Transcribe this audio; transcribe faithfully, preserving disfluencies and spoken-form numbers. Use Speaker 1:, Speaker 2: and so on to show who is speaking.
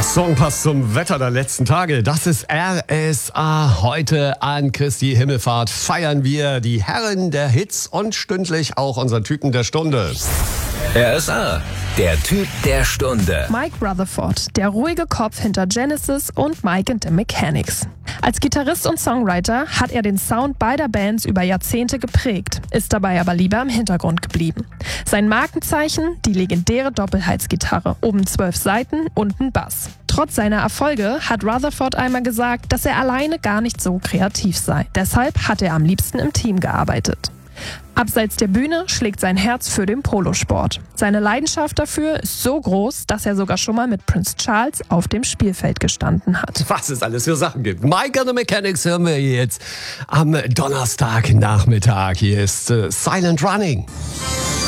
Speaker 1: Song passt zum Wetter der letzten Tage. Das ist R S A. Heute an Christi Himmelfahrt feiern wir die Herren der Hits und stündlich auch unseren Typen der Stunde.
Speaker 2: R S A, der Typ der Stunde.
Speaker 3: Mike Rutherford, der ruhige Kopf hinter Genesis und Mike and the Mechanics. Als Gitarrist und Songwriter hat er den Sound beider Bands über Jahrzehnte geprägt, ist dabei aber lieber im Hintergrund geblieben. Sein Markenzeichen, die legendäre Doppelhalsgitarre, oben zwölf Saiten, unten Bass. Trotz seiner Erfolge hat Rutherford einmal gesagt, dass er alleine gar nicht so kreativ sei. Deshalb hat er am liebsten im Team gearbeitet. Abseits der Bühne schlägt sein Herz für den Polosport. Seine Leidenschaft dafür ist so groß, dass er sogar schon mal mit Prince Charles auf dem Spielfeld gestanden hat.
Speaker 1: Was es alles für Sachen gibt. Mike and the Mechanics hören wir jetzt am Donnerstagnachmittag. Hier ist äh, Silent Running.